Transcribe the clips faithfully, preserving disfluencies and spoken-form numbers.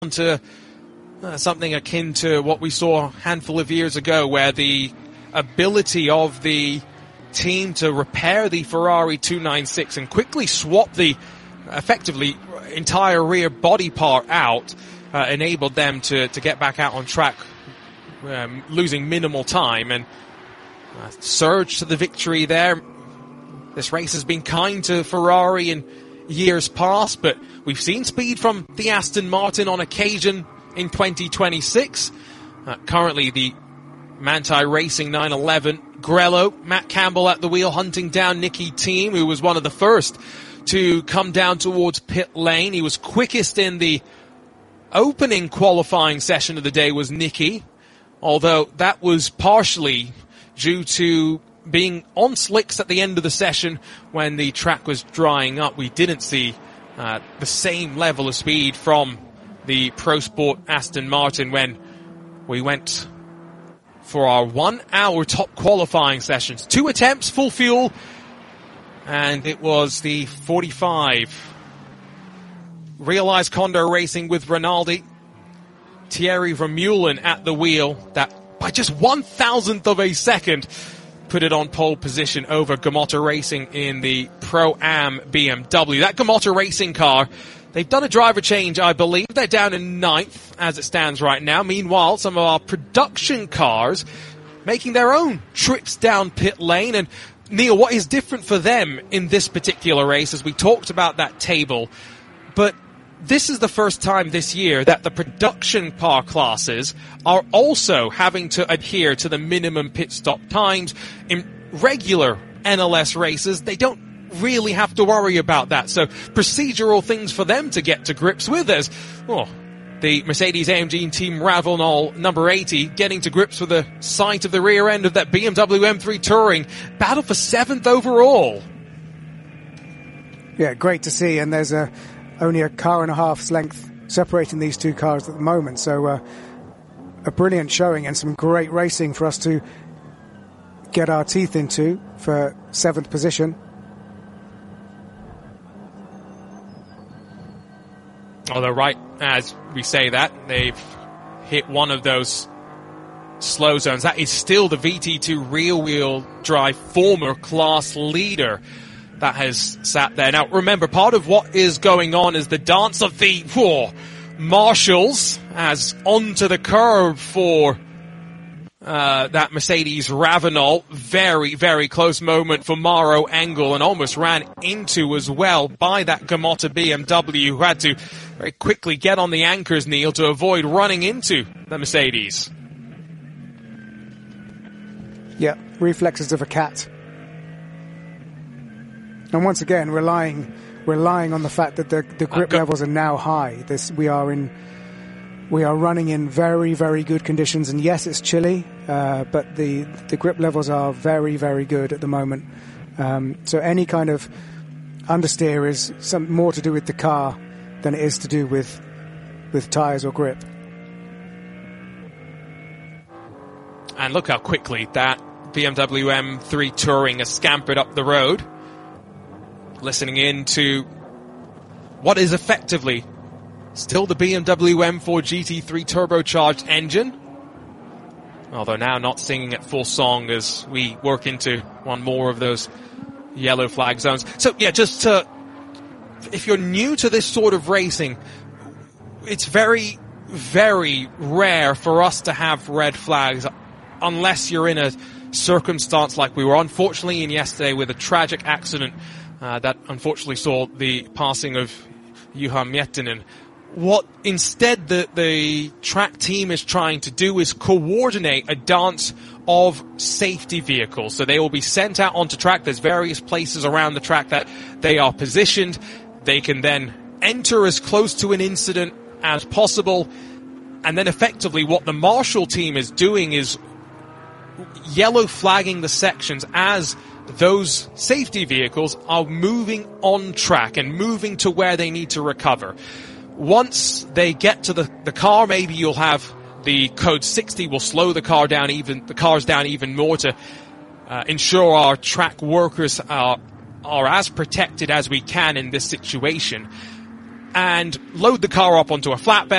to uh, something akin to what we saw a handful of years ago, where the ability of the team to repair the Ferrari two ninety-six and quickly swap the effectively entire rear body part out uh, enabled them to, to get back out on track, um, losing minimal time, and uh, surge to the victory there. This race has been kind to Ferrari in years past, but we've seen speed from the Aston Martin on occasion in twenty twenty-six. Uh, currently the Manthey Racing nine eleven Grello, Matt Campbell at the wheel, hunting down Nicky Thiem, who was one of the first to come down towards pit lane. He was quickest in the opening qualifying session of the day, was Nicky, although that was partially due to being on slicks at the end of the session when the track was drying up. We didn't see uh, the same level of speed from the Pro Sport Aston Martin when we went for our one hour top qualifying sessions. Two attempts, full fuel, and it was the forty-five Realized Condor Racing with Rinaldi, Thierry Vermeulen at the wheel, that by just one thousandth of a second put it on pole position over Gamotta Racing in the Pro-Am B M W. That Gamotta Racing car, they've done a driver change, I believe. They're down in ninth as it stands right now. Meanwhile, some of our production cars making their own trips down pit lane. And Neil, what is different for them in this particular race, as we talked about that table, but this is the first time this year that the production car classes are also having to adhere to the minimum pit stop times. In regular N L S races, they don't really have to worry about that. So procedural things for them to get to grips with, as oh, the Mercedes A M G Team Ravenol number eighty getting to grips with the sight of the rear end of that B M W M three Touring. Battle for seventh overall. Yeah, great to see. And there's a only a car and a half's length separating these two cars at the moment. So uh, a brilliant showing and some great racing for us to get our teeth into for seventh position. Although right as we say that, they've hit one of those slow zones. That is still the V T two rear-wheel drive former class leader that has sat there. Now, remember, part of what is going on is the dance of the whoa, marshals as onto the curb for uh, that Mercedes Ravenol. Very, very close moment for Maro Engel, and almost ran into as well by that Gamotta B M W, who had to very quickly get on the anchors, Neil, to avoid running into the Mercedes. Yeah, reflexes of a cat. And once again, relying relying on the fact that the, the grip uh, levels are now high. This we are in we are running in very, very good conditions. And yes, it's chilly, uh, but the the grip levels are very, very good at the moment. Um, so any kind of understeer is some more to do with the car than it is to do with with tyres or grip. And look how quickly that B M W M three Touring has scampered up the road, listening in to what is effectively still the B M W M four G T three turbocharged engine, although now not singing at full song as we work into one more of those yellow flag zones. So yeah, just to, if you're new to this sort of racing, it's very, very rare for us to have red flags unless you're in a circumstance like we were unfortunately in yesterday with a tragic accident Uh, that unfortunately saw the passing of Juha Miettinen. What instead the, the track team is trying to do is coordinate a dance of safety vehicles. So they will be sent out onto track. There's various places around the track that they are positioned. They can then enter as close to an incident as possible. And then effectively what the Marshall team is doing is yellow flagging the sections as those safety vehicles are moving on track and moving to where they need to recover. Once they get to the, the car, maybe you'll have the code sixty will slow the car down even, the cars down even more to uh, ensure our track workers are, are as protected as we can in this situation, and load the car up onto a flatbed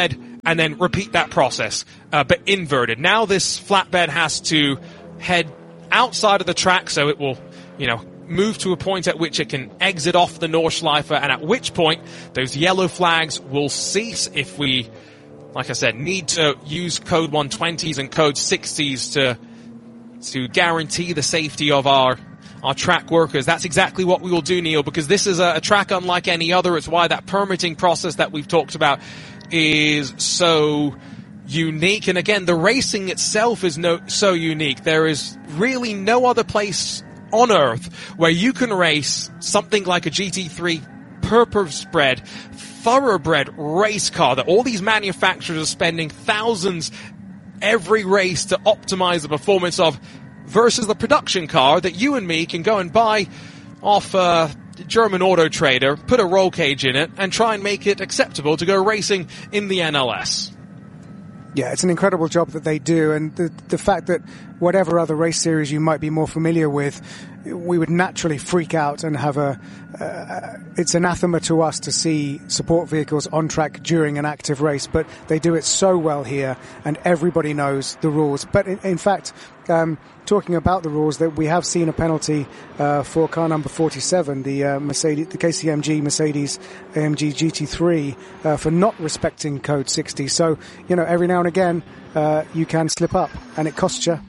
and then repeat that process, uh, but inverted. Now this flatbed has to head outside of the track, so it will, you know, move to a point at which it can exit off the Nordschleife, and at which point those yellow flags will cease if we, like I said, need to use code one twenties and code sixties to to guarantee the safety of our our track workers. That's exactly what we will do, Neil, because this is a, a track unlike any other. It's why that permitting process that we've talked about is so unique. And again, the racing itself is no so unique. There is really no other place on Earth where you can race something like a G T three purpose-bred, thoroughbred race car that all these manufacturers are spending thousands every race to optimize the performance of, versus the production car that you and me can go and buy off a German Auto Trader, put a roll cage in it, and try and make it acceptable to go racing in the N L S. Yeah, it's an incredible job that they do, and the the fact that whatever other race series you might be more familiar with, we would naturally freak out and have a... Uh, it's anathema to us to see support vehicles on track during an active race, but they do it so well here, and everybody knows the rules. But in, in fact, um, talking about the rules, that we have seen a penalty uh, for car number forty-seven, the uh, Mercedes, the K C M G Mercedes A M G G T three, uh, for not respecting code sixty. So, you know, every now and again, uh, you can slip up, and it costs you.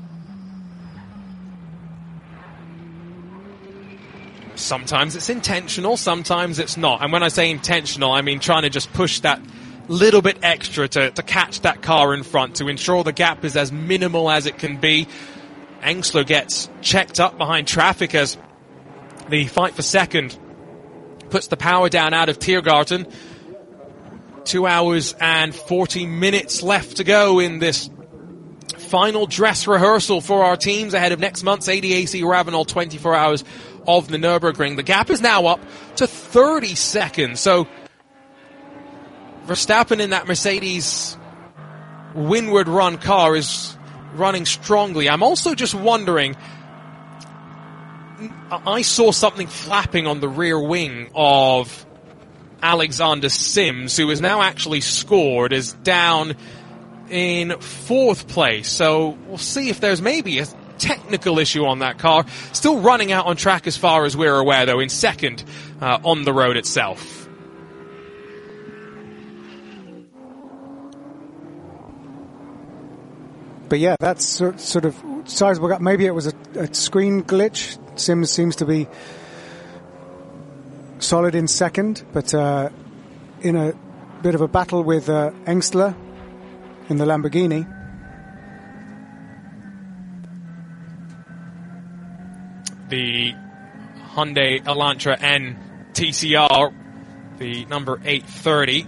Sometimes it's intentional, sometimes it's not. And when I say intentional, I mean trying to just push that little bit extra to, to catch that car in front, to ensure the gap is as minimal as it can be. Engsler gets checked up behind traffic as the fight for second puts the power down out of Tiergarten. Two hours and forty minutes left to go in this final dress rehearsal for our teams ahead of next month's A D A C Ravenel twenty-four hours of the Nürburgring. The gap is now up to thirty seconds. So Verstappen in that Mercedes windward run car is running strongly. I'm also just wondering, I saw something flapping on the rear wing of Alexander Sims, who has now actually scored, is down in fourth place. So we'll see if there's maybe a technical issue on that car. Still running out on track as far as we're aware, though, in second uh, on the road itself. But yeah, that's sort of sizable gap. Maybe it was a, a screen glitch. Sims seems to be solid in second, but uh, in a bit of a battle with uh, Engsler in the Lamborghini. The Hyundai Elantra N T C R, the number eight thirty,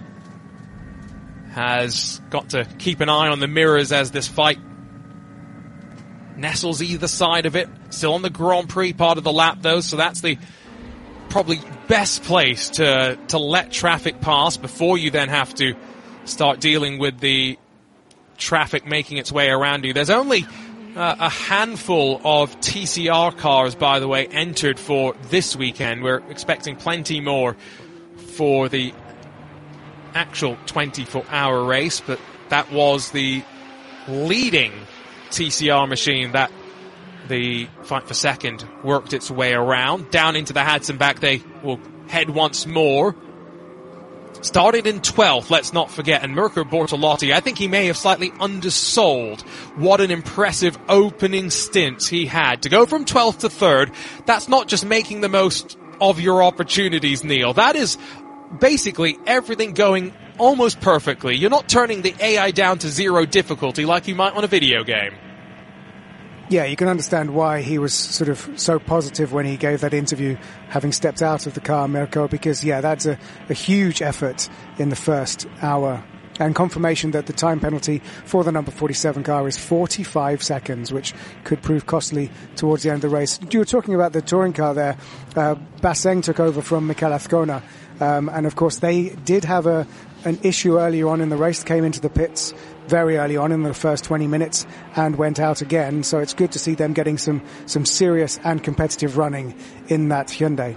has got to keep an eye on the mirrors as this fight nestles either side of it. Still on the Grand Prix part of the lap, though, so that's the probably best place to to let traffic pass before you then have to start dealing with the traffic making its way around you. There's only uh, a handful of T C R cars, by the way, entered for this weekend. We're expecting plenty more for the actual twenty-four hour race, but that was the leading T C R machine that the fight for second worked its way around. Down into the Hadsenbach they will head once more. Started in twelfth, let's not forget, and Mirko Bortolotti, I think he may have slightly undersold what an impressive opening stint he had. To go from twelfth to third, that's not just making the most of your opportunities, Neil. That is basically everything going almost perfectly. You're not turning the A I down to zero difficulty like you might on a video game. Yeah, you can understand why he was sort of so positive when he gave that interview, having stepped out of the car, Mirko, because, yeah, that's a, a huge effort in the first hour. And confirmation that the time penalty for the number forty-seven car is forty-five seconds, which could prove costly towards the end of the race. You were talking about the touring car there. Uh, Basseng took over from Mikel Azcona. Um, and, of course, they did have a an issue earlier on in the race, came into the pits very early on in the first twenty minutes and went out again. So it's good to see them getting some, some serious and competitive running in that Hyundai.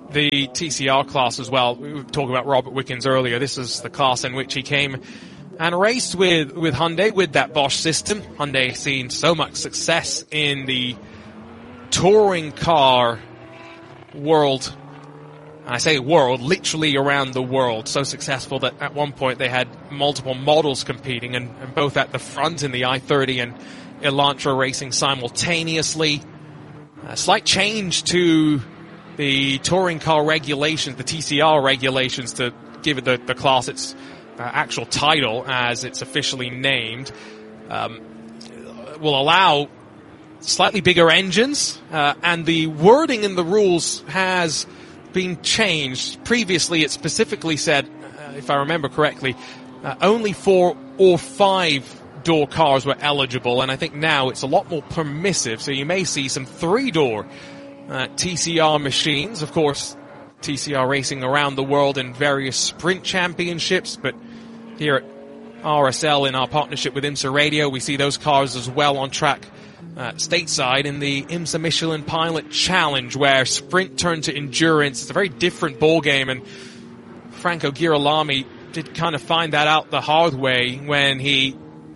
the T C R class as well. We were talking about Robert Wickens earlier. This is the class in which he came and raced with, with Hyundai, with that Bosch system. Hyundai seen so much success in the touring car world. And I say world, literally around the world. So successful that at one point they had multiple models competing, and, and both at the front in the i thirty and Elantra racing simultaneously. A slight change to the touring car regulations, the T C R regulations, to give it the, the class its uh, actual title as it's officially named, um, will allow slightly bigger engines, uh, and the wording in the rules has been changed. Previously it specifically said, uh, if I remember correctly, uh, only four or five door cars were eligible, and I think now it's a lot more permissive, so you may see some three-door uh, T C R machines. Of course, T C R racing around the world in various sprint championships, but here at R S L in our partnership with IMSA Radio, we see those cars as well on track uh, stateside in the IMSA Michelin Pilot Challenge, where sprint turned to endurance. It's a very different ball game, and Franco Girolami did kind of find that out the hard way when he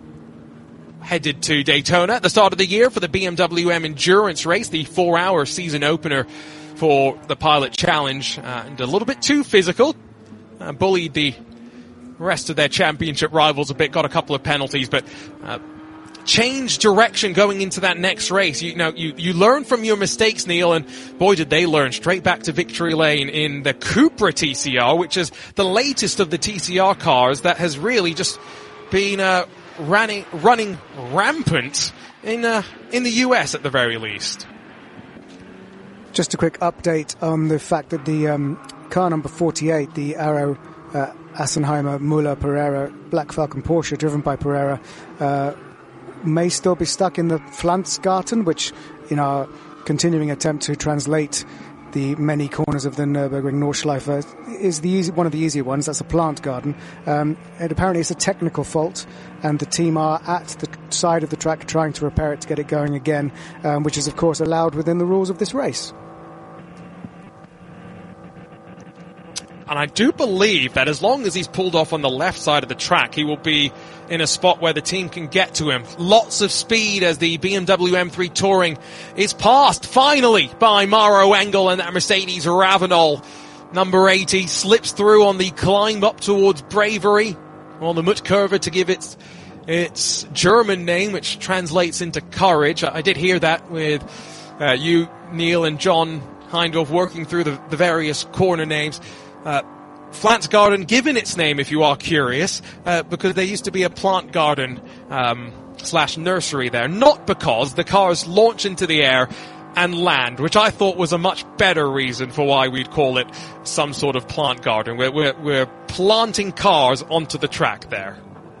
headed to Daytona at the start of the year for the B M W M Endurance Race, the four-hour season opener for the Pilot Challenge, uh, and a little bit too physical. Uh, bullied the rest of their championship rivals a bit, got a couple of penalties, but uh, changed direction going into that next race. You know, you, you learn from your mistakes, Neil, and boy did they learn. Straight back to victory lane in the Cupra T C R, which is the latest of the T C R cars that has really just been uh, running, running rampant in uh, in the U S at the very least. Just a quick update on the fact that the um, car number forty-eight, the Arrow uh, Assenheimer Muller Pereira Black Falcon Porsche, driven by Pereira, uh, may still be stuck in the Pflanzgarten, which in our continuing attempt to translate the many corners of the Nürburgring Nordschleife is the easy, one of the easier ones. That's a plant garden. Um, and apparently it's a technical fault, and the team are at the side of the track trying to repair it to get it going again, um, which is of course allowed within the rules of this race. And I do believe that as long as he's pulled off on the left side of the track, he will be in a spot where the team can get to him. Lots of speed as the B M W M three Touring is passed, finally, by Maro Engel and that Mercedes Ravenol. Number eighty slips through on the climb up towards Bravery, on the Muttkurve to give its its German name, which translates into courage. I, I did hear that with uh, you, Neil, and John Hindorf working through the, the various corner names. Uh, Pflanzgarten given its name, if you are curious, uh, because there used to be a plant garden um, slash nursery there. Not because the cars launch into the air and land, which I thought was a much better reason for why we'd call it some sort of plant garden. We're, we're, we're planting cars onto the track there.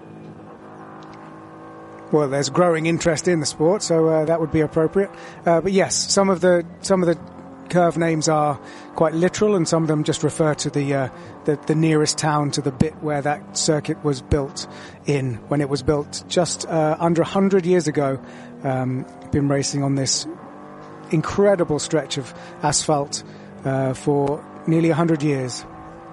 Well, there's growing interest in the sport, so uh, that would be appropriate. Uh, but yes, some of the some of the curve names are quite literal, and some of them just refer to the, uh, the the nearest town to the bit where that circuit was built in. When it was built just uh, under one hundred years ago, um, been racing on this incredible stretch of asphalt uh, for nearly one hundred years.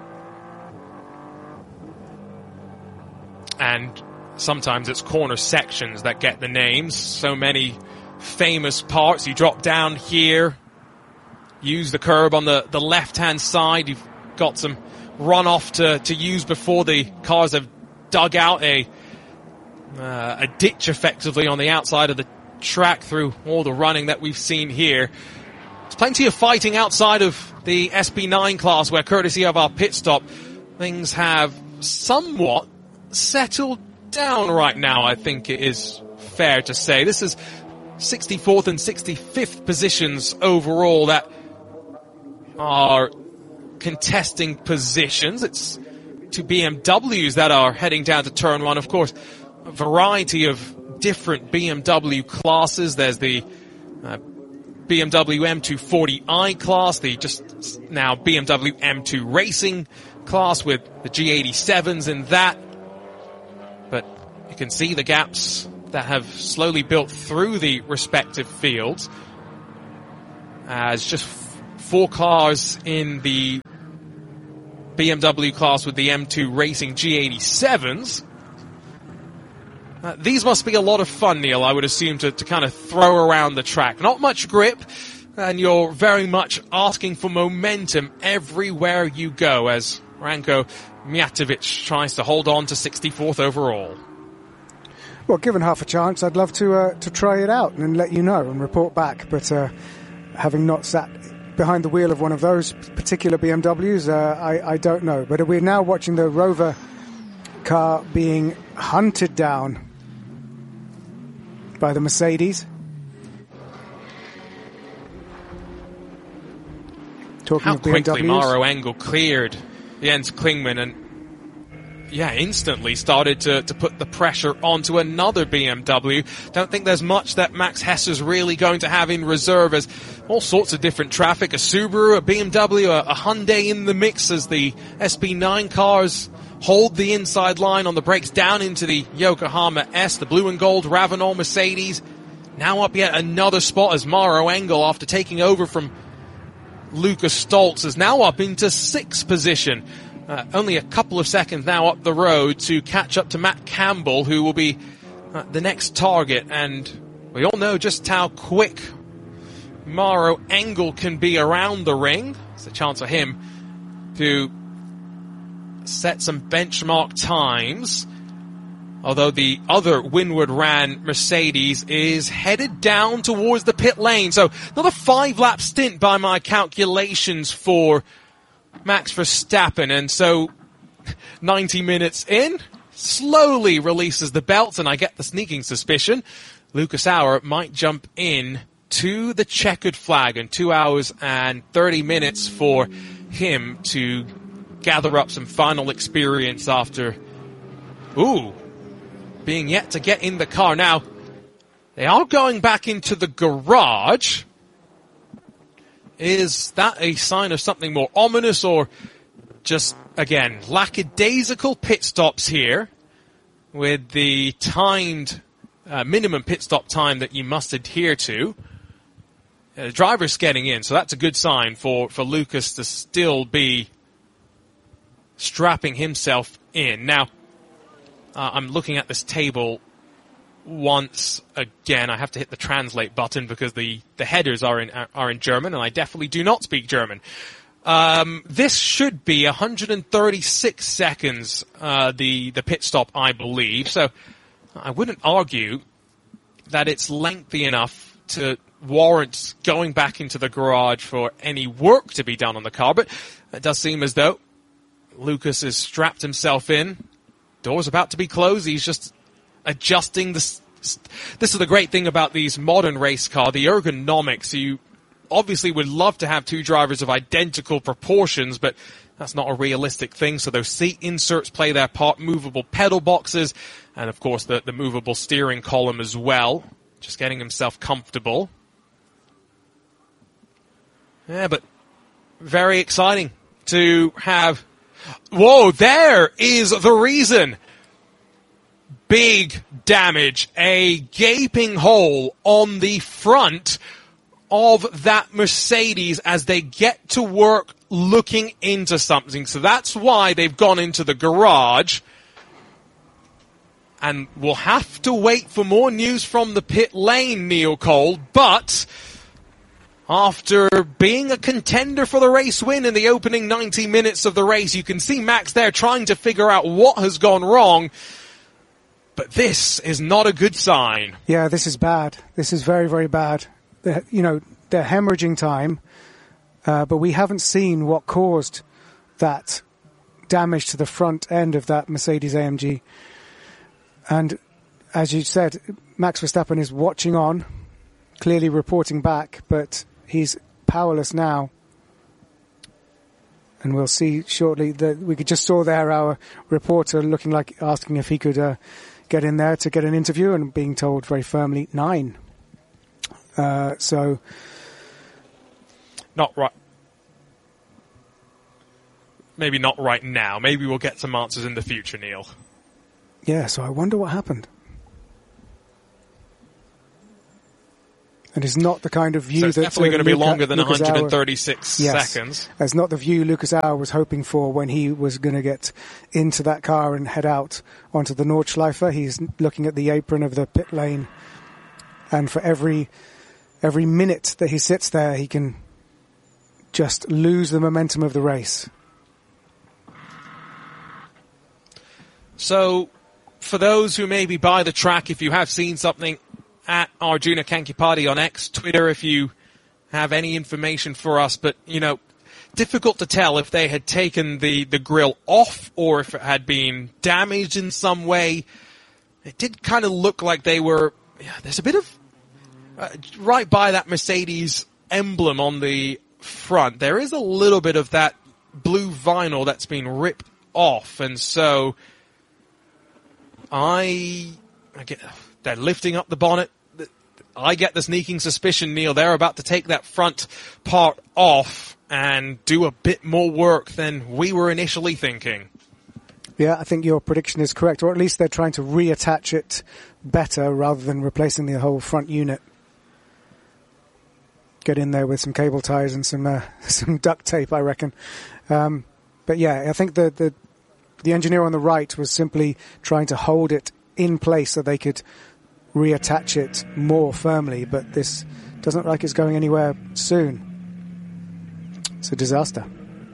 And sometimes it's corner sections that get the names. So many famous parts. You drop down here, use the curb on the, the left-hand side. You've got some runoff to, to use before the cars have dug out a uh, a ditch effectively on the outside of the track through all the running that we've seen here. There's plenty of fighting outside of the S P nine class where, courtesy of our pit stop, things have somewhat settled down right now, I think it is fair to say. This is sixty-fourth and sixty-fifth positions overall that are contesting positions. It's two B M Ws that are heading down to turn one. Of course, a variety of different B M W classes. There's the uh, B M W M two forty i class, the just now B M W M two Racing class with the G eighty-sevens in that. But you can see the gaps that have slowly built through the respective fields as just four cars in the B M W class with the M two Racing G eighty-sevens. Uh, these must be a lot of fun, Neil, I would assume, to, to kind of throw around the track. Not much grip, and you're very much asking for momentum everywhere you go as Ranko Mijatovic tries to hold on to sixty-fourth overall. Well, given half a chance, I'd love to uh, to try it out and let you know and report back. But uh, having not sat behind the wheel of one of those particular B M Ws, uh, I, I don't know. But we're now watching the Rover car being hunted down by the Mercedes. Talking How of B M Ws. quickly Maro Engel cleared Jens Klingmann and yeah, instantly started to, to put the pressure onto another B M W. Don't think there's much that Max Hesser's really going to have in reserve, as all sorts of different traffic, a Subaru, a B M W, a, a Hyundai in the mix as the S B nine cars hold the inside line on the brakes down into the Yokohama S, the blue and gold Ravenol Mercedes. Now up yet another spot as Maro Engel, after taking over from Lucas Stoltz, is now up into sixth position. Uh, only a couple of seconds now up the road to catch up to Matt Campbell, who will be uh, the next target. And we all know just how quick Maro Engel can be around the ring. It's a chance for him to set some benchmark times. Although the other Windward Ran Mercedes is headed down towards the pit lane. So another five-lap stint by my calculations for Max Verstappen. And so ninety minutes in, slowly releases the belts, and I get the sneaking suspicion Lucas Auer might jump in to the checkered flag, and two hours and thirty minutes for him to gather up some final experience after, ooh, being yet to get in the car. Now, they are going back into the garage. Is that a sign of something more ominous, or just, again, lackadaisical pit stops here with the timed uh, minimum pit stop time that you must adhere to? Uh, the driver's getting in, so that's a good sign for, for Lucas to still be strapping himself in. Now, uh, I'm looking at this table once again. I have to hit the translate button because the, the headers are in are in German, and I definitely do not speak German. Um, this should be one hundred thirty-six seconds, uh, the, the pit stop, I believe. So I wouldn't argue that it's lengthy enough to warrant going back into the garage for any work to be done on the car. But it does seem as though Lucas has strapped himself in. Door's about to be closed. He's just adjusting the... This is the great thing about these modern race cars, the ergonomics. You obviously would love to have two drivers of identical proportions, but that's not a realistic thing. So those seat inserts play their part, movable pedal boxes, and of course the, the movable steering column as well. Just getting himself comfortable. Yeah, but very exciting to have... Whoa, there is the reason. Big damage. A gaping hole on the front of that Mercedes as they get to work looking into something. So that's why they've gone into the garage. And we'll have to wait for more news from the pit lane, Neil Cole. But after being a contender for the race win in the opening ninety minutes of the race, you can see Max there trying to figure out what has gone wrong. But this is not a good sign. Yeah, this is bad. This is very, very bad. They're, you know, they're hemorrhaging time, uh, but we haven't seen what caused that damage to the front end of that Mercedes A M G. And as you said, Max Verstappen is watching on, clearly reporting back, but he's powerless now. And we'll see shortly that we just saw there our reporter looking like asking if he could uh, get in there to get an interview, and being told very firmly nine. Uh, so, not right. Maybe not right now. Maybe we'll get some answers in the future, Neil. Yeah, so I wonder what happened. And it's not the kind of view so it's that definitely going to be Luca, longer than Lucas one hundred Auer, thirty-six yes, seconds. It's not the view Lucas Auer was hoping for when he was going to get into that car and head out onto the Nordschleife. He's looking at the apron of the pit lane, and for every every minute that he sits there, he can just lose the momentum of the race. So, for those who may be by the track, if you have seen something, at Arjuna Kankipati on X, Twitter, if you have any information for us. But, you know, difficult to tell if they had taken the, the grill off or if it had been damaged in some way. It did kind of look like they were... Yeah, there's a bit of... Uh, right by that Mercedes emblem on the front, there is a little bit of that blue vinyl that's been ripped off. And so... I... I get... They're lifting up the bonnet. I get the sneaking suspicion, Neil, they're about to take that front part off and do a bit more work than we were initially thinking. Yeah, I think your prediction is correct, or at least they're trying to reattach it better rather than replacing the whole front unit. Get in there with some cable ties and some uh, some duct tape, I reckon. Um, but yeah, I think the, the the engineer on the right was simply trying to hold it in place so they could reattach it more firmly, but this doesn't look like it's going anywhere soon. It's a disaster.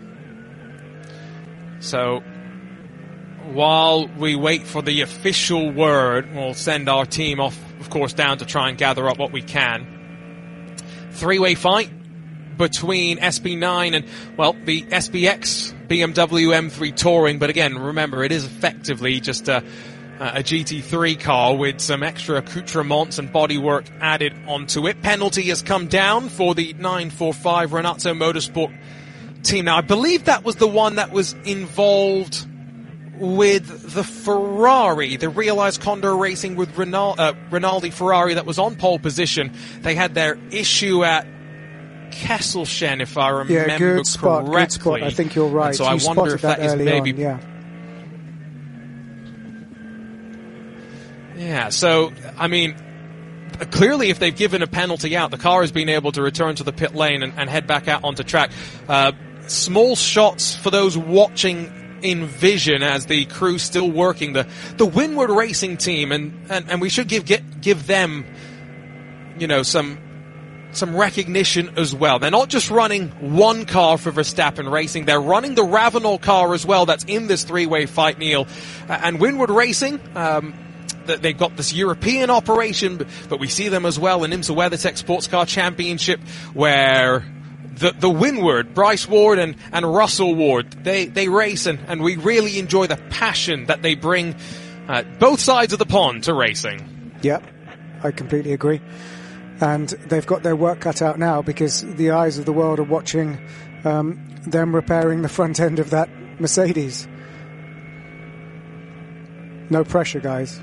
So, while we wait for the official word, we'll send our team off, of course, down to try and gather up what we can. Three-way fight between S B nine and, well, the S B X B M W M three Touring, but again, remember, it is effectively just a a G T three car with some extra accoutrements and bodywork added onto it. Penalty has come down for the nine forty-five Renato Motorsport team. Now, I believe that was the one that was involved with the Ferrari, the Realized Condor Racing with Rinal- uh, Rinaldi Ferrari that was on pole position. They had their issue at Kesselchen, if I remember yeah, good spot, correctly. Good spot. I think you're right. And so you I wonder if that, that is maybe... On, yeah. Yeah, so, I mean, clearly if they've given a penalty out, the car has been able to return to the pit lane and, and head back out onto track. Uh, small shots for those watching in vision as the crew still working, the, the Winward Racing team, and, and, and we should give get, give them, you know, some some recognition as well. They're not just running one car for Verstappen Racing, they're running the Ravenel car as well that's in this three-way fight, Neil. Uh, and Winward Racing... Um, They've got this European operation, but we see them as well in IMSA WeatherTech Sports Car Championship, where the the Winward, Bryce Ward and, and Russell Ward, they, they race, and, and we really enjoy the passion that they bring uh, both sides of the pond to racing. Yep, I completely agree. And they've got their work cut out now because the eyes of the world are watching um, them repairing the front end of that Mercedes. No pressure, guys.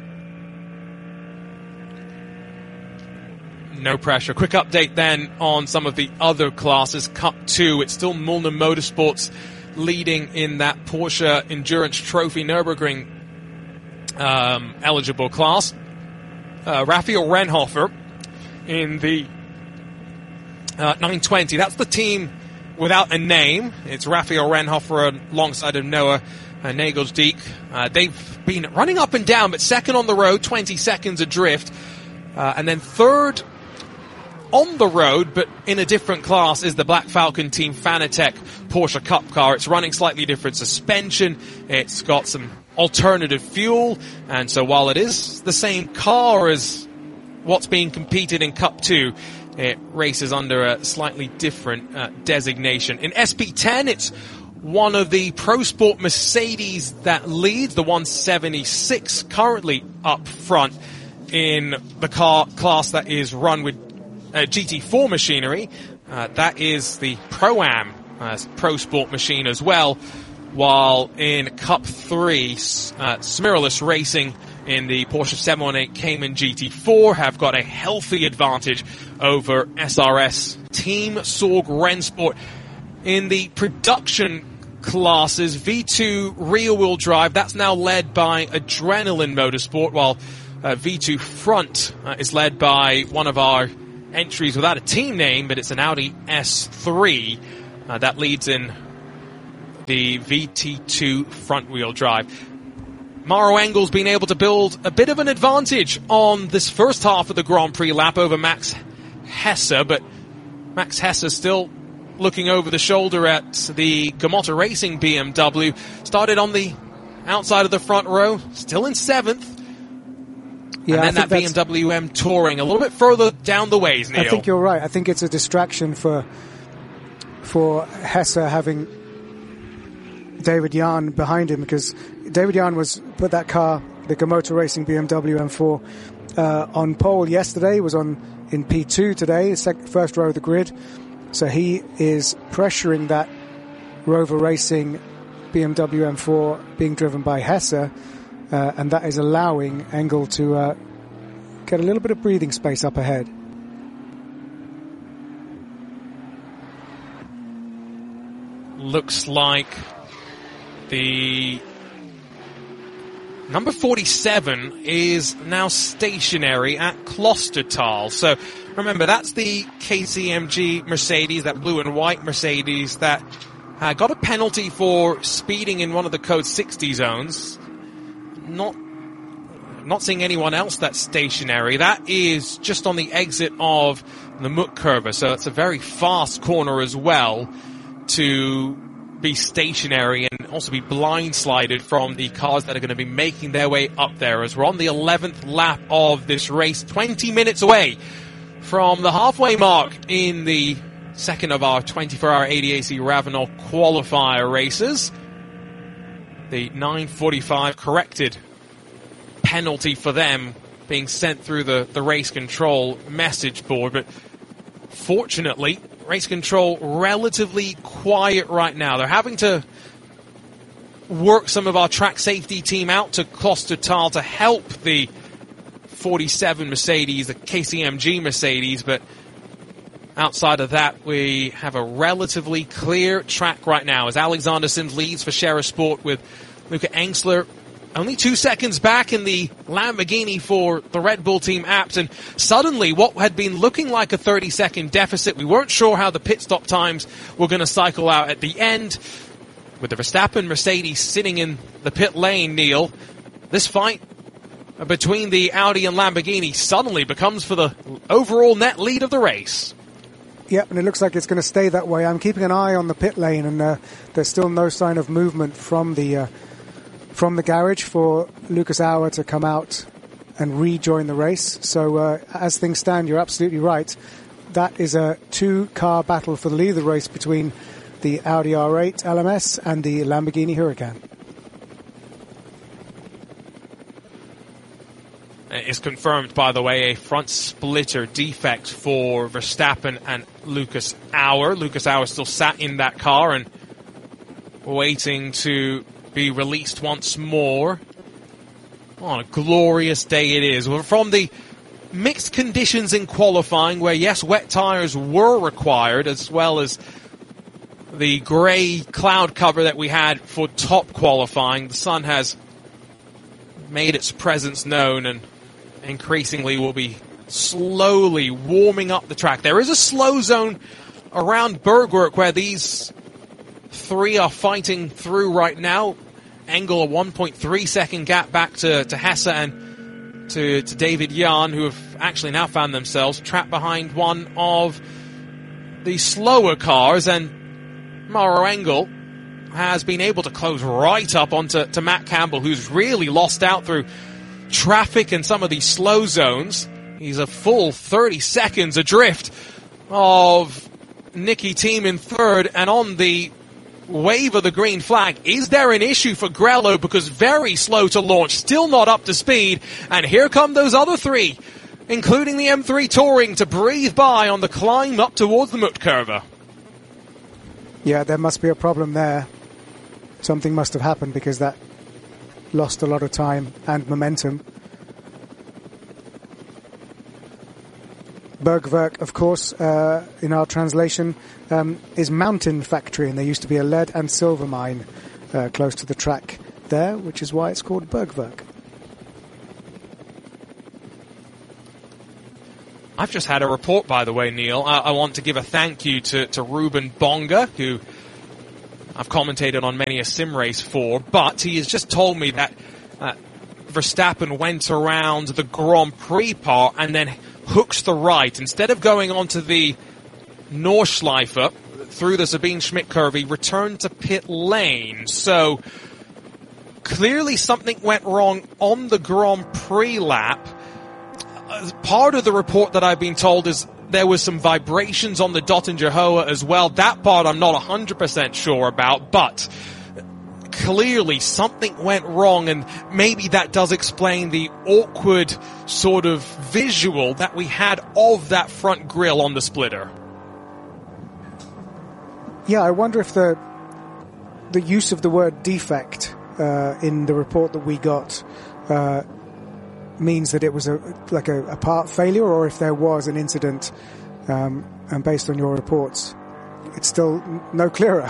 No pressure. Quick update then on some of the other classes. Cup two, it's still Mullner Motorsports leading in that Porsche Endurance Trophy Nürburgring um, eligible class. Uh, Raphael Renhofer in the uh, nine twenty. That's the team without a name. It's Raphael Renhofer alongside of Noah uh, Nagelsdijk. Uh, they've been running up and down, but second on the road, twenty seconds adrift. Uh, and then third on the road, but in a different class, is the Black Falcon Team Fanatec Porsche Cup car. It's running slightly different suspension. It's got some alternative fuel. And so while it is the same car as what's being competed in Cup two, it races under a slightly different uh, designation. In S P ten, it's one of the Pro Sport Mercedes that leads, the one seventy-six, currently up front in the car class that is run with uh, G T four machinery. Uh, that is the Pro-Am uh, Pro Sport machine as well, while in Cup three, uh, Smiralus Racing in the Porsche seven eighteen Cayman G T four have got a healthy advantage over S R S Team Sorg Rennsport. In the production classes, V two rear-wheel drive, that's now led by Adrenaline Motorsport, while uh, V two front uh, is led by one of our entries without a team name, but it's an Audi S three uh, that leads in the V T two front-wheel drive. Maro Engel's been able to build a bit of an advantage on this first half of the Grand Prix lap over Max Hesse, but Max Hesse still looking over the shoulder at the Gamotta Racing B M W. Started on the outside of the front row, still in seventh. Yeah, and then that B M W M Touring a little bit further down the ways, Neil. I think you're right. I think it's a distraction for for Hesse having David Jahn behind him, because David Jahn was put that car, the Gamotta Racing B M W M four, uh, on pole yesterday, was on in P two today, sec- first row of the grid. So he is pressuring that Rover Racing B M W M four being driven by Hesse, uh, and that is allowing Engel to uh, get a little bit of breathing space up ahead. Looks like the number forty-seven is now stationary at Klostertal. So remember, that's the K C M G Mercedes, that blue and white Mercedes that uh, got a penalty for speeding in one of the code sixty zones. Not not seeing anyone else that's stationary. That is just on the exit of the Muttkurve, so it's a very fast corner as well to be stationary and also be blindsided from the cars that are going to be making their way up there, as we're on the eleventh lap of this race, twenty minutes away from the halfway mark in the second of our twenty-four hour A D A C Ravenel qualifier races. The nine forty-five corrected penalty for them being sent through the, the race control message board, but fortunately race control relatively quiet right now. They're having to work some of our track safety team out to Klostertal to help the forty-seven Mercedes, the K C M G Mercedes, but outside of that, we have a relatively clear track right now as Alexander Sims leads for Scherer Sport with Luca Engsler only two seconds back in the Lamborghini for the Red Bull team Abt, and suddenly what had been looking like a thirty second deficit, we weren't sure how the pit stop times were going to cycle out at the end. With the Verstappen Mercedes sitting in the pit lane, Neil, this fight between the Audi and Lamborghini suddenly becomes for the overall net lead of the race. Yep, and it looks like it's going to stay that way. I'm keeping an eye on the pit lane, and uh, there's still no sign of movement from the uh, from the garage for Lucas Auer to come out and rejoin the race. So uh, as things stand, you're absolutely right. That is a two-car battle for the lead of the race between the Audi R eight L M S and the Lamborghini Huracan. Is confirmed, by the way, a front splitter defect for Verstappen and Lucas Auer. Lucas Auer still sat in that car and waiting to be released once more. What a glorious day it is. We're from the mixed conditions in qualifying, where, yes, wet tyres were required, as well as the grey cloud cover that we had for top qualifying. The sun has made its presence known and increasingly will be slowly warming up the track. There is a slow zone around Bergwerk where these three are fighting through right now. Engel, a one point three second gap back to, to Hesse and to, to David Jahn, who have actually now found themselves trapped behind one of the slower cars, and Maro Engel has been able to close right up onto to Matt Campbell, who's really lost out through traffic and some of these slow zones. He's a full thirty seconds adrift of Nicky Team in third, and on the wave of the green flag, is there an issue for Grello, because very slow to launch, still not up to speed, and here come those other three, including the M three Touring, to breathe by on the climb up towards the Muttkurve. Yeah, there must be a problem there. Something must have happened, because that lost a lot of time and momentum. Bergwerk, of course, uh, in our translation, um, is mountain factory, and there used to be a lead and silver mine uh, close to the track there, which is why it's called Bergwerk. I've just had a report, by the way, Neil. I, I want to give a thank you to, to Ruben Bonga, who I've commentated on many a sim race for, but he has just told me that uh, Verstappen went around the Grand Prix part and then hooks the right. Instead of going onto the Nordschleife through the Sabine Schmidt curve, he returned to pit lane. So clearly something went wrong on the Grand Prix lap. Uh, part of the report that I've been told is there was some vibrations on the Dottinger Hoa as well. That part I'm not one hundred percent sure about, but clearly something went wrong, and maybe that does explain the awkward sort of visual that we had of that front grille on the splitter. Yeah, I wonder if the the use of the word defect uh, in the report that we got uh, means that it was a like a, a part failure, or if there was an incident, um, and based on your reports, it's still no clearer.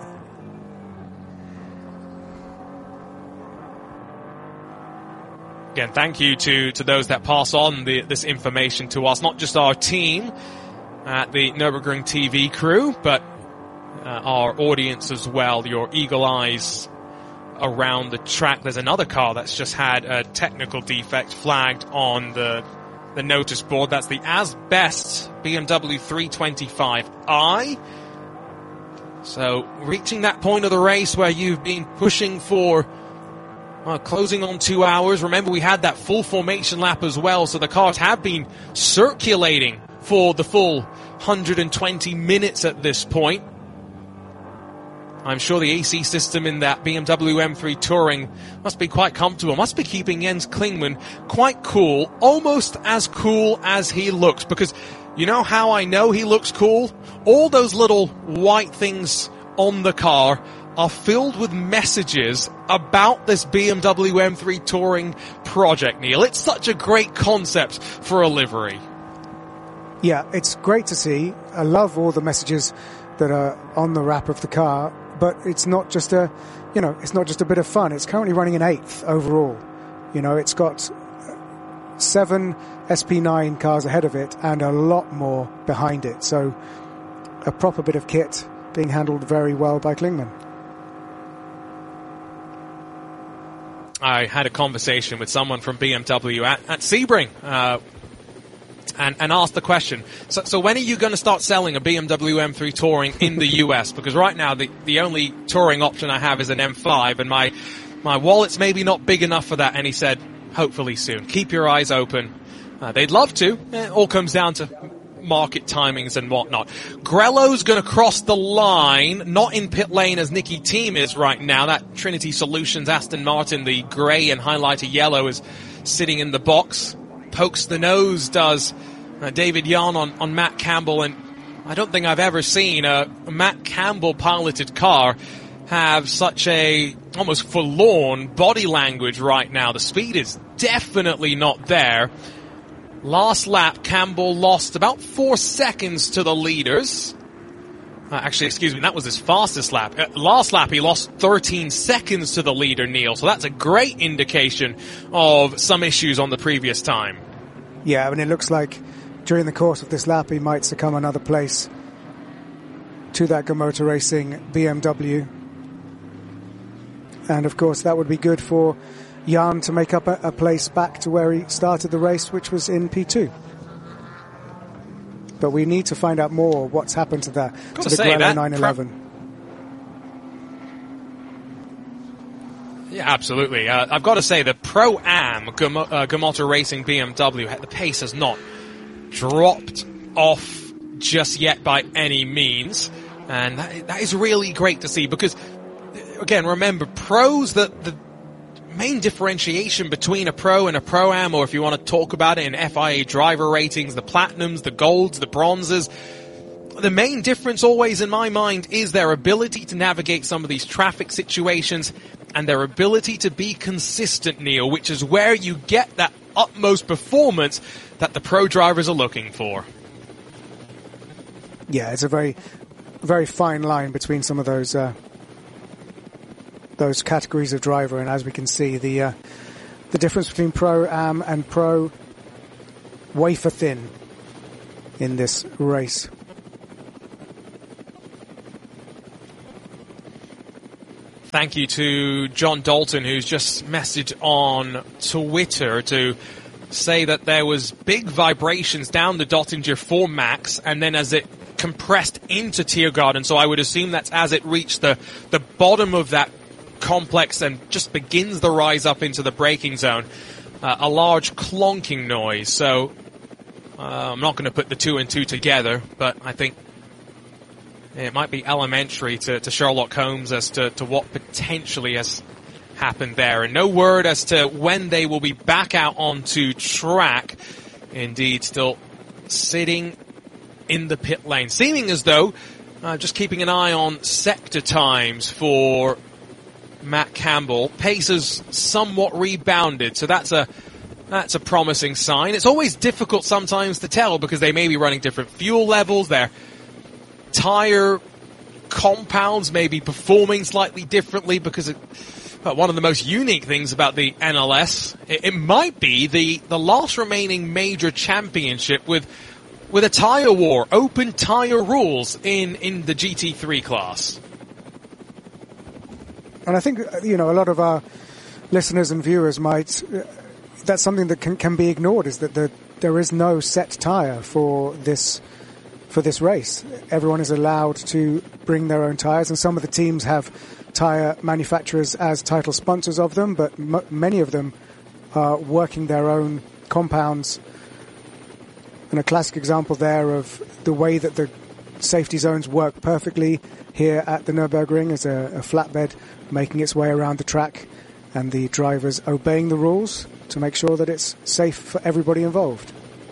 Again, thank you to, to those that pass on the, this information to us, not just our team at the Nürburgring T V crew, but uh, our audience as well, your eagle eyes around the track. There's another car that's just had a technical defect flagged on the the notice board. That's the Asbest B M W three twenty-five i. So reaching that point of the race where you've been pushing for well, closing on two hours. Remember, we had that full formation lap as well, so the cars have been circulating for the full one hundred twenty minutes at this point. I'm sure the A C system in that B M W M three Touring must be quite comfortable, must be keeping Jens Klingmann quite cool, almost as cool as he looks, because you know how I know he looks cool? All those little white things on the car are filled with messages about this B M W M three Touring project, Neil. It's such a great concept for a livery. Yeah, it's great to see. I love all the messages that are on the wrap of the car, but it's not just a, you know, it's not just a bit of fun. It's currently running an eighth overall. You know, it's got seven S P nine cars ahead of it and a lot more behind it. So a proper bit of kit being handled very well by Klingmann. I had a conversation with someone from B M W at, at Sebring, uh, and, and asked the question, so, so when are you going to start selling a B M W M three Touring in the U S? Because right now the, the only Touring option I have is an M five, and my, my wallet's maybe not big enough for that. And he said, hopefully soon. Keep your eyes open. Uh, they'd love to. It all comes down to market timings and whatnot. Grello's going to cross the line, not in pit lane as Nicky Thiem is right now. That Trinity Solutions Aston Martin, the grey and highlighter yellow, is sitting in the box. Pokes the nose, does uh, David Yarn on, on Matt Campbell, and I don't think I've ever seen a, a Matt Campbell piloted car have such a almost forlorn body language right now. The speed is definitely not there. Last lap, Campbell lost about four seconds to the leaders. Uh, actually, excuse me, that was his fastest lap. Uh, last lap, he lost thirteen seconds to the leader, Neil. So that's a great indication of some issues on the previous time. Yeah, I mean, it looks like during the course of this lap, he might succumb another place to that Gamotor Racing B M W. And, of course, that would be good for Jan to make up a, a place back to where he started the race, which was in P two. But we need to find out more what's happened to that, to the Grello nine eleven. Yeah, absolutely. Uh, I've got to say, the Pro-Am Gamo- uh, Gamotor Racing B M W, the pace has not dropped off just yet by any means. And that, that is really great to see because, again, remember, pros, the, the main differentiation between a pro and a Pro-Am, or if you want to talk about it in F I A driver ratings, the platinums, the golds, the bronzes, the main difference always in my mind is their ability to navigate some of these traffic situations and their ability to be consistent, Neil, which is where you get that utmost performance that the pro drivers are looking for. Yeah, it's a very, very fine line between some of those uh, those categories of driver, and as we can see, the uh, the difference between Pro-Am and Pro, wafer thin. in this race. Thank you to John Dalton, who's just messaged on Twitter to say that there was big vibrations down the Dottinger for Max, and then as it compressed into Tiergarten, so I would assume that's as it reached the, the bottom of that complex and just begins the rise up into the braking zone, uh, a large clonking noise. So uh, I'm not going to put the two and two together, but I think it might be elementary to, to Sherlock Holmes as to, to what potentially has happened there. And no word as to when they will be back out onto track. Indeed, still sitting in the pit lane, seeming as though uh, just keeping an eye on sector times for Matt Campbell. Pace has somewhat rebounded, so that's a that's a promising sign. It's always difficult sometimes to tell because they may be running different fuel levels. Their tire compounds may be performing slightly differently because it, well, one of the most unique things about the N L S, it, it might be the, the last remaining major championship with with a tire war, open tire rules in, in the G T three class. And I think, you know, a lot of our listeners and viewers might, uh, that's something that can, can be ignored, is that the, there is no set tire for this for this race. Everyone is allowed to bring their own tires, and some of the teams have tire manufacturers as title sponsors of them, but m- many of them are working their own compounds. And a classic example there of the way that the safety zones work perfectly here at the Nürburgring is a, a flatbed making its way around the track and the drivers obeying the rules to make sure that it's safe for everybody involved.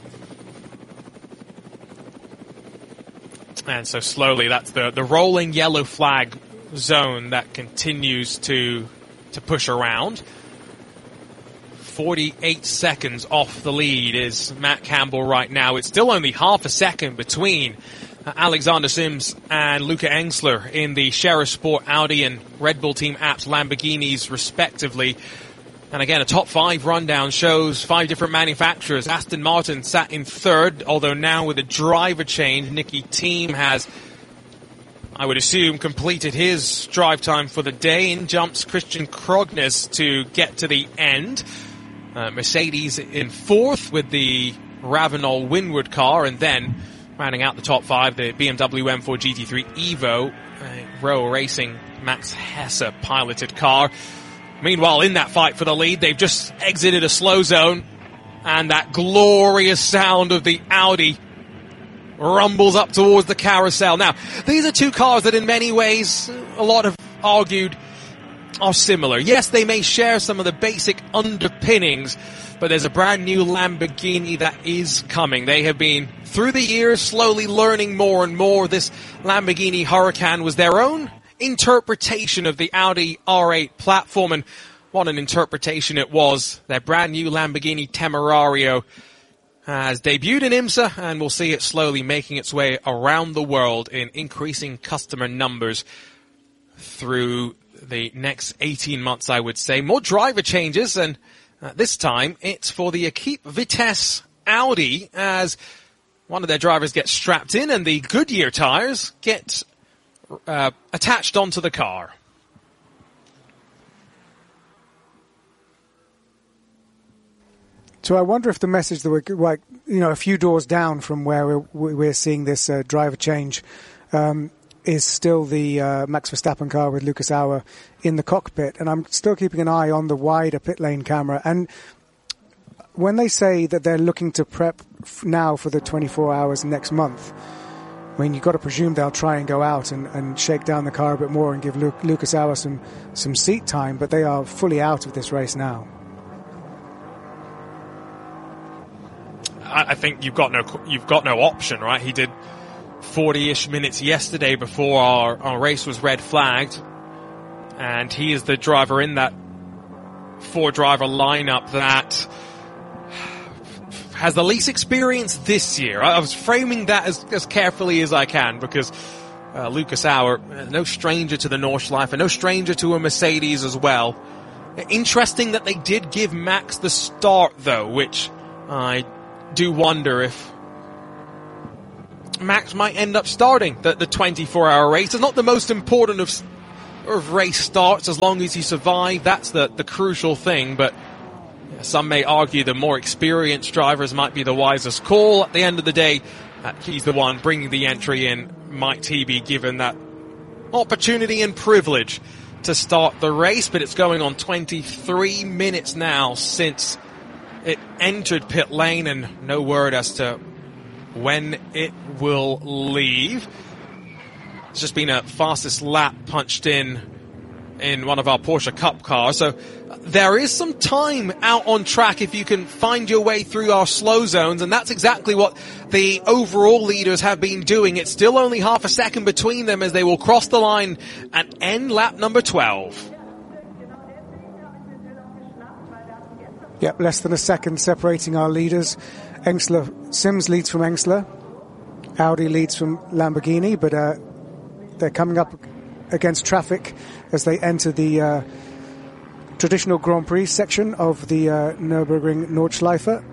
And so slowly, that's the, the rolling yellow flag zone that continues to to push around. forty-eight seconds off the lead is Matt Campbell right now. It's still only half a second between uh, Alexander Sims and Luca Engsler in the Sheriff Sport Audi and Red Bull Team Apps Lamborghinis, respectively. And again, a top five rundown shows five different manufacturers. Aston Martin sat in third, although now with a driver change, Nicky Thiem has, I would assume, completed his drive time for the day. In jumps Christian Krognes to get to the end. Uh, Mercedes in fourth with the Ravenel Winward car, and then rounding out the top five, the B M W M four G T three Evo, a Rowe Racing Max Hesse piloted car. Meanwhile, in that fight for the lead, they've just exited a slow zone, and that glorious sound of the Audi rumbles up towards the carousel. Now, these are two cars that in many ways, a lot have argued, are similar. Yes, they may share some of the basic underpinnings, but there's a brand new Lamborghini that is coming. They have been, through the years, slowly learning more and more. This Lamborghini Huracan was their own interpretation of the Audi R eight platform, and what an interpretation it was. Their brand new Lamborghini Temerario has debuted in IMSA, and we'll see it slowly making its way around the world in increasing customer numbers through the next eighteen months, I would say. More driver changes, and uh, this time it's for the Equipe Vitesse Audi, as one of their drivers gets strapped in and the Goodyear tires get uh, attached onto the car. So I wonder if the message that we're, like, you know, a few doors down from where we're, we're seeing this uh, driver change um, is still the uh, Max Verstappen car with Lucas Auer in the cockpit. And I'm still keeping an eye on the wider pit lane camera. And when they say that they're looking to prep f- now for the twenty-four hours next month, I mean, you've got to presume they'll try and go out and, and shake down the car a bit more and give Lu- Lucas Auer some, some seat time, but they are fully out of this race now. I think you've got no you've got no option, right? He did forty-ish minutes yesterday before our, our race was red flagged, and he is the driver in that four-driver lineup that has the least experience this year. I was framing that as, as carefully as I can because uh, Lucas Auer, no stranger to the Nordschleife, and no stranger to a Mercedes as well. Interesting that they did give Max the start, though, which I do wonder if Max might end up starting the, the twenty-four hour race. It's not the most important of, of race starts as long as you survive. That's the, the crucial thing, but some may argue the more experienced drivers might be the wisest call. At the end of the day, uh, he's the one bringing the entry in. Might he be given that opportunity and privilege to start the race? But it's going on twenty-three minutes now since it entered pit lane, and no word as to when it will leave. It's just been a fastest lap punched in in one of our Porsche Cup cars, so there is some time out on track if you can find your way through our slow zones, and that's exactly what the overall leaders have been doing. It's still only half a second between them as they will cross the line and end lap number twelve. Yep, less than a second separating our leaders. Engsler, Sims leads from Engsler. Audi leads from Lamborghini, but uh, they're coming up against traffic as they enter the uh, traditional Grand Prix section of the uh, Nürburgring Nordschleife.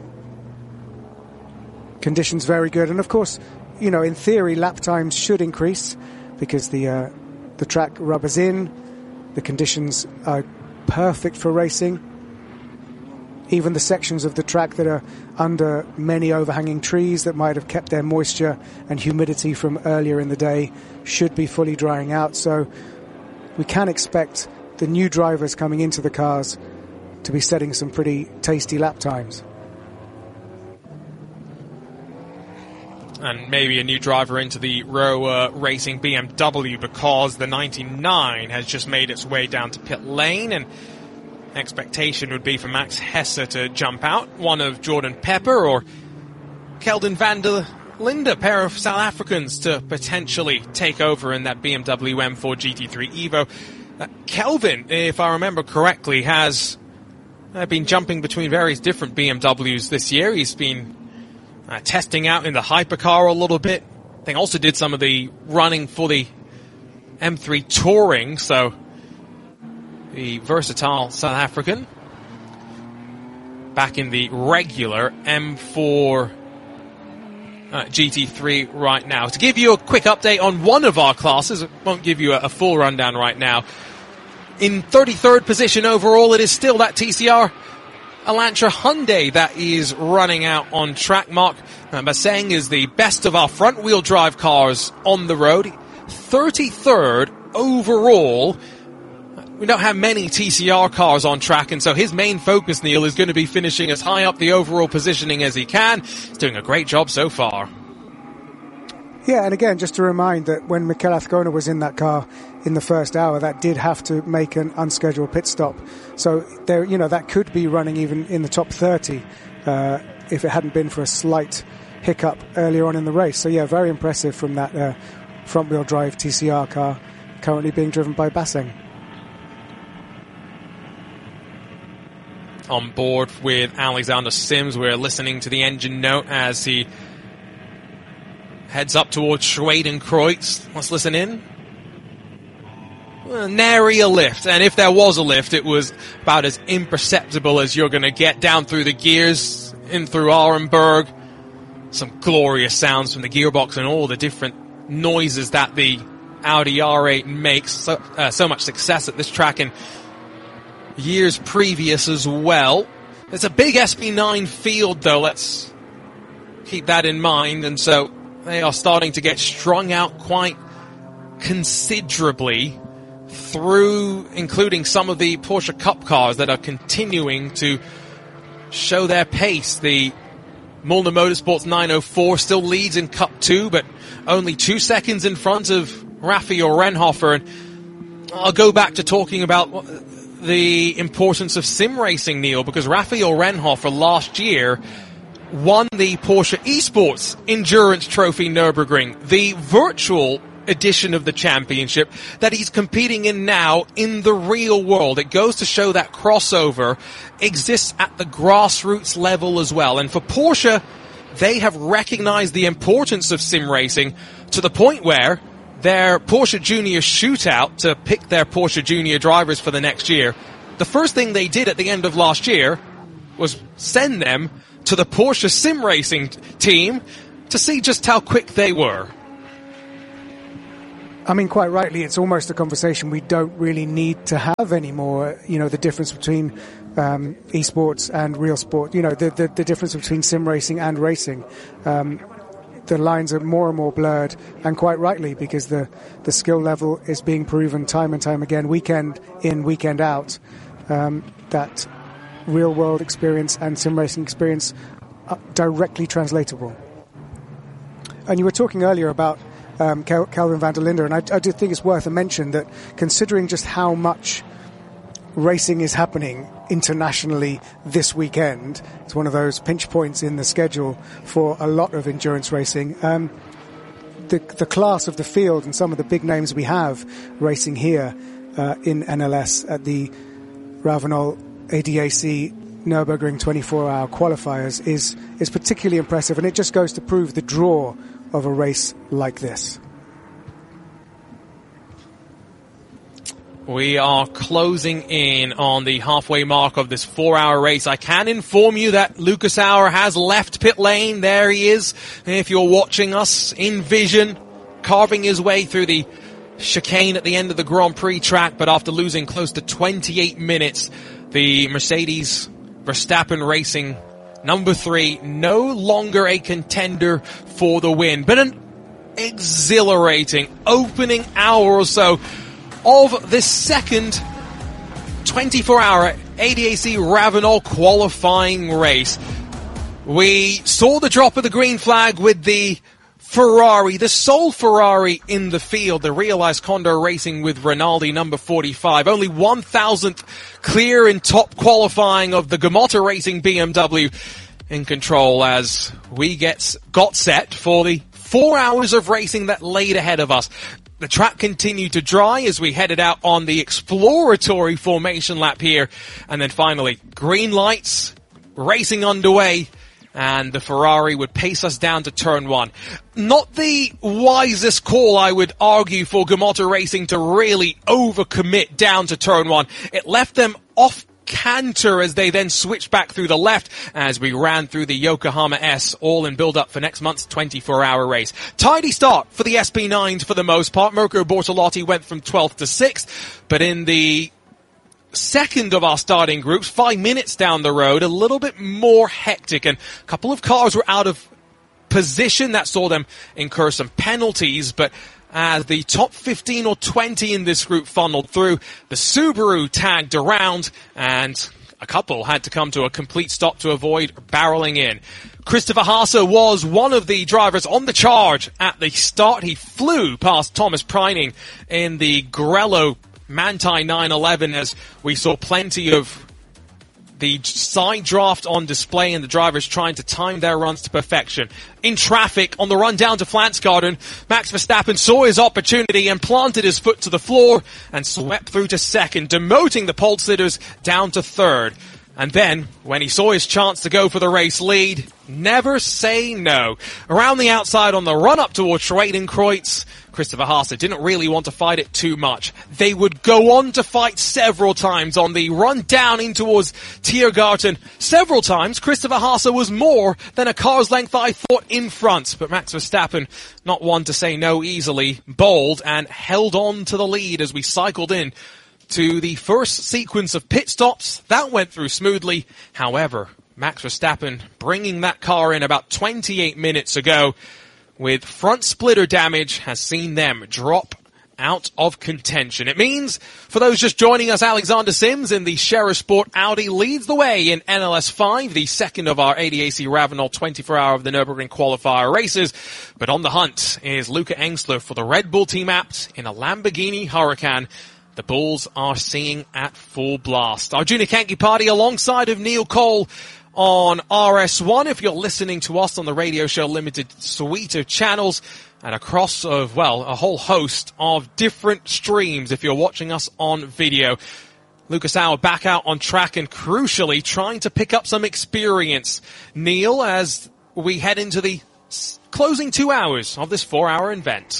Conditions very good, and of course, you know, in theory, lap times should increase because the uh, the track rubbers in. The conditions are perfect for racing. Even the sections of the track that are under many overhanging trees that might have kept their moisture and humidity from earlier in the day should be fully drying out. So we can expect the new drivers coming into the cars to be setting some pretty tasty lap times. And maybe a new driver into the Rowe Racing B M W, because the ninety-nine has just made its way down to pit lane, and expectation would be for Max Hesse to jump out, one of Jordan Pepper or Kelvin van der Linde, pair of South Africans, to potentially take over in that B M W M four G T three Evo. Uh, Kelvin, if I remember correctly, has uh, been jumping between various different B M Ws this year. He's been uh, testing out in the hypercar a little bit. I think also did some of the running for the M three Touring, so the versatile South African back in the regular M four uh, G T three right now. To give you a quick update on one of our classes, I won't give you a, a full rundown right now. In thirty-third position overall, it is still that T C R Elantra Hyundai that is running out on track. Mark uh, Masseng is the best of our front-wheel drive cars on the road. thirty-third overall. We don't have many T C R cars on track, and so his main focus, Neil, is going to be finishing as high up the overall positioning as he can. He's doing a great job so far. Yeah, and again, just to remind that when Mikel Azcona was in that car in the first hour, that did have to make an unscheduled pit stop. So there, you know, that could be running even in the top thirty uh, if it hadn't been for a slight hiccup earlier on in the race. So yeah, very impressive from that uh, front-wheel drive T C R car currently being driven by Basseng. On board with Alexander Sims, we're listening to the engine note as he heads up towards Schwedenkreuz. Let's listen in. Well, nary a lift, and if there was a lift, it was about as imperceptible as you're going to get down through the gears, in through Arenberg. Some glorious sounds from the gearbox and all the different noises that the Audi R eight makes. So, uh, so much success at this track, and years previous as well. It's a big S B nine field, though. Let's keep that in mind. And so they are starting to get strung out quite considerably through, including some of the Porsche Cup cars that are continuing to show their pace. The Mullner Motorsports nine oh four still leads in Cup two, but only two seconds in front of Raphael Renhofer. And I'll go back to talking about the importance of sim racing, Neil, because Raphael Renhofer last year won the Porsche Esports Endurance Trophy Nürburgring, the virtual edition of the championship that he's competing in now in the real world. It goes to show that crossover exists at the grassroots level as well. And for Porsche, they have recognized the importance of sim racing to the point where their Porsche Junior Shootout to pick their Porsche Junior drivers for the next year, the first thing they did at the end of last year was send them to the Porsche sim racing team to see just how quick they were. I mean, quite rightly, it's almost a conversation we don't really need to have anymore. You know, the difference between um, esports and real sport, you know, the, the, the difference between sim racing and racing. Um, the lines are more and more blurred, and quite rightly, because the, the skill level is being proven time and time again, weekend in, weekend out, um, that real-world experience and sim racing experience are directly translatable. And you were talking earlier about Um, Kel- Kelvin van der Linde, and I, I do think it's worth a mention that considering just how much racing is happening internationally this weekend, it's one of those pinch points in the schedule for a lot of endurance racing. Um, the, the class of the field and some of the big names we have racing here uh, in N L S at the Ravenol A D A C Nürburgring twenty-four hour qualifiers is is particularly impressive, and it just goes to prove the draw of a race like this. We are closing in on the halfway mark of this four-hour race. I can inform you that Lucas Auer has left pit lane. There he is. If you're watching us in vision, carving his way through the chicane at the end of the Grand Prix track, but after losing close to twenty-eight minutes, the Mercedes Verstappen Racing number three, no longer a contender for the win, but an exhilarating opening hour or so of this second twenty-four hour A D A C Ravenol qualifying race. We saw the drop of the green flag with the Ferrari, the sole Ferrari in the field, the Realized Condor Racing with Rinaldi number forty-five. Only one thousandth clear in top qualifying of the Gamotta Racing B M W in control as we get got set for the four hours of racing that laid ahead of us. The track continued to dry as we headed out on the exploratory formation lap here. And then finally, green lights, racing underway, and the Ferrari would pace us down to turn one. Not the wisest call, I would argue, for Gamotta Racing to really overcommit down to turn one. It left them off canter as they then switched back through the left as we ran through the Yokohama S, all in build-up for next month's twenty-four hour race. Tidy start for the S P nines for the most part. Mirko Bortolotti went from twelfth to sixth, but in the second of our starting groups, five minutes down the road, a little bit more hectic, and a couple of cars were out of position. That saw them incur some penalties, but as the top fifteen or twenty in this group funneled through, the Subaru tagged around, and a couple had to come to a complete stop to avoid barreling in. Christopher Haase was one of the drivers on the charge at the start. He flew past Thomas Preining in the Grello Manthey nine eleven as we saw plenty of the side draft on display and the drivers trying to time their runs to perfection. In traffic, on the run down to Flansgarden, Max Verstappen saw his opportunity and planted his foot to the floor and swept through to second, demoting the pole sitters down to third. And then, when he saw his chance to go for the race lead, never say no. Around the outside on the run-up towards Schwedenkreuz, Christopher Haase didn't really want to fight it too much. They would go on to fight several times on the run down in towards Tiergarten. Several times, Christopher Haase was more than a car's length, I thought, in front. But Max Verstappen, not one to say no easily, bowled and held on to the lead as we cycled in to the first sequence of pit stops. That went through smoothly. However, Max Verstappen bringing that car in about twenty-eight minutes ago with front splitter damage has seen them drop out of contention. It means, for those just joining us, Alexander Sims in the Scherer Sport Audi leads the way in N L S five, the second of our A D A C Ravenol twenty-four hour of the Nürburgring qualifier races. But on the hunt is Luca Engsler for the Red Bull Team Abt in a Lamborghini Huracan. The Bulls are singing at full blast. Our Junior Kanki party alongside of Neil Cole on R S one. If you're listening to us on the Radio Show Limited suite of channels and across of, well, a whole host of different streams if you're watching us on video. Lucas Auer back out on track and crucially trying to pick up some experience. Neil, as we head into the closing two hours of this four hour event.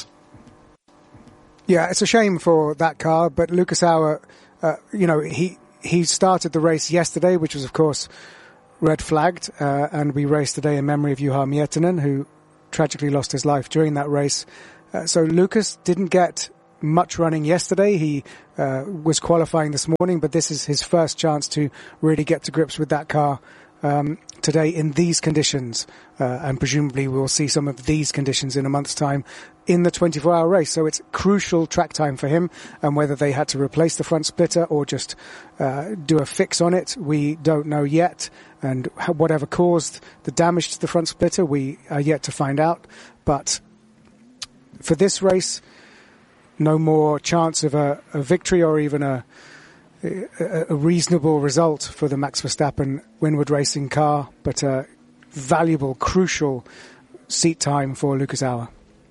Yeah, it's a shame for that car, but Lucas Auer, uh, you know, he he started the race yesterday, which was, of course, red flagged, uh, and we raced today in memory of Juha Miettinen, who tragically lost his life during that race. Uh, so Lucas didn't get much running yesterday. He uh, was qualifying this morning, but this is his first chance to really get to grips with that car um, today in these conditions. Uh, and presumably we'll see some of these conditions in a month's time in the twenty-four hour race. So it's crucial track time for him, and whether they had to replace the front splitter or just uh, do a fix on it, we don't know yet. And whatever caused the damage to the front splitter, we are yet to find out. But for this race, no more chance of a, a victory or even a, a, a reasonable result for the Max Verstappen Winward Racing car, but a valuable, crucial seat time for Lucas Auer.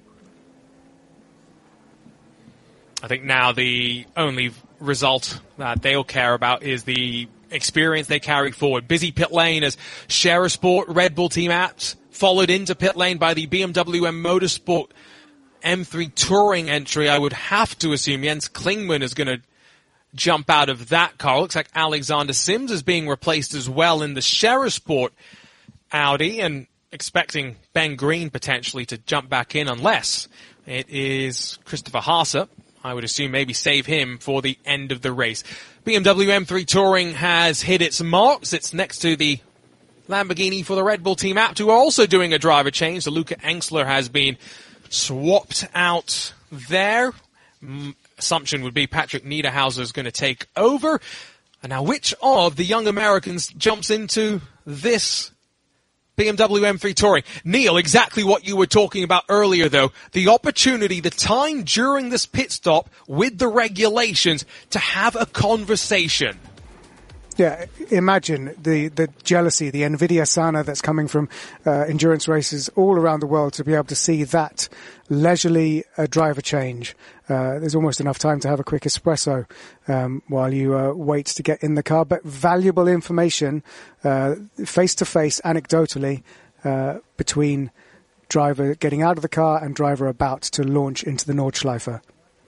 I think now the only result that they'll care about is the experience they carry forward. Busy pit lane as Share Sport Red Bull Team Apps followed into pit lane by the B M W M Motorsport M three Touring entry. I would have to assume Jens Klingmann is going to jump out of that car. Looks like Alexander Sims is being replaced as well in the Share Sport Audi, and expecting Ben Green potentially to jump back in unless it is Christopher Haase. I would assume maybe save him for the end of the race. B M W M three Touring has hit its marks. It's next to the Lamborghini for the Red Bull Team Apt, who are also doing a driver change. So Luca Engstler has been swapped out there. Mm, assumption would be Patrick Niederhauser is going to take over. And now which of the young Americans jumps into this B M W M three Touring? Neil, exactly what you were talking about earlier, though. The opportunity, the time during this pit stop with the regulations to have a conversation. Yeah, imagine the, the jealousy, the Nvidia Sana that's coming from uh, endurance races all around the world to be able to see that leisurely uh, driver change. Uh, there's almost enough time to have a quick espresso um, while you uh, wait to get in the car. But valuable information, uh, face-to-face, anecdotally, uh, between driver getting out of the car and driver about to launch into the Nordschleife.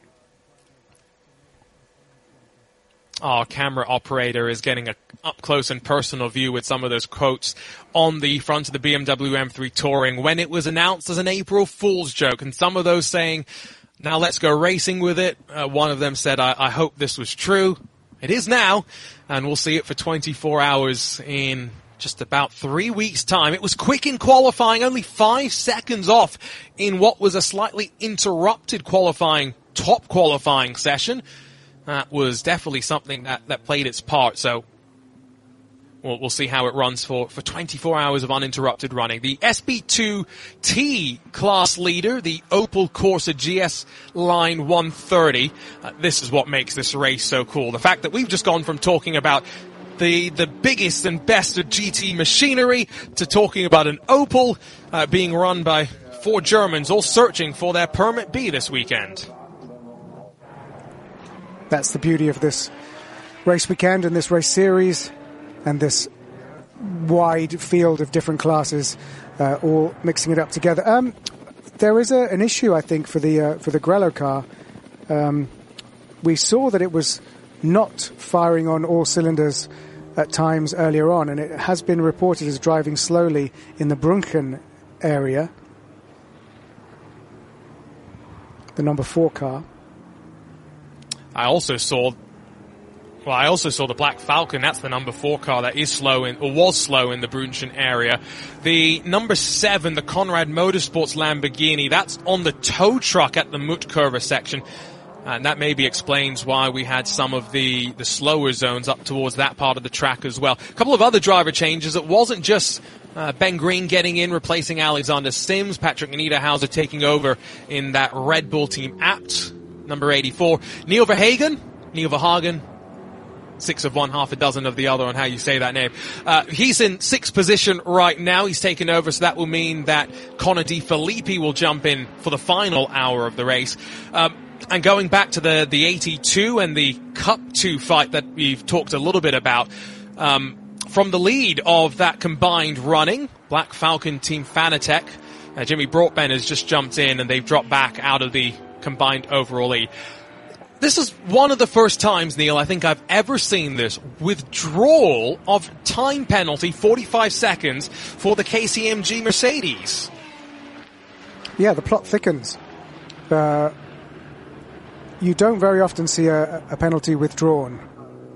Our camera operator is getting a up-close and personal view with some of those quotes on the front of the B M W M three Touring when it was announced as an April Fool's joke, and some of those saying, now let's go racing with it. Uh, one of them said, I, I hope this was true. It is now, and we'll see it for twenty-four hours in just about three weeks' time. It was quick in qualifying, only five seconds off in what was a slightly interrupted qualifying, top qualifying session. That was definitely something that, that played its part, so we'll, we'll see how it runs for, for twenty-four hours of uninterrupted running. The S B two T class leader, the Opel Corsa G S Line one thirty. Uh, this is what makes this race so cool. The fact that we've just gone from talking about the the biggest and best of G T machinery to talking about an Opel uh, being run by four Germans all searching for their Permit B this weekend. That's the beauty of this race weekend and this race series and this wide field of different classes, uh, all mixing it up together. Um, there is a, an issue, I think, for the uh, for the Grello car. Um, we saw that it was not firing on all cylinders at times earlier on, and it has been reported as driving slowly in the Brunchen area, the number four car. I also saw, well, I also saw the Black Falcon. That's the number four car that is slow in, or was slow in the Brunchen area. The number seven, the Conrad Motorsports Lamborghini, that's on the tow truck at the Muttkurve section. And that maybe explains why we had some of the, the slower zones up towards that part of the track as well. A couple of other driver changes. It wasn't just uh, Ben Green getting in, replacing Alexander Sims. Patrick Niederhauser taking over in that Red Bull Team Apt. Number eighty-four, Neil Verhagen, Neil Verhagen, six of one, half a dozen of the other on how you say that name. Uh, he's in sixth position right now. He's taken over, so that will mean that Connor De Filippi will jump in for the final hour of the race. Um, and going back to the, the eighty-two and the Cup two fight that we've talked a little bit about, um, from the lead of that combined running, Black Falcon Team Fanatec, uh, Jimmy Broadbent has just jumped in and they've dropped back out of the combined overall lead. This is one of the first times, Neil, I think I've ever seen this withdrawal of time penalty, forty-five seconds, for the K C M G Mercedes. yeah, the plot thickens. Uh, you don't very often see a, a penalty withdrawn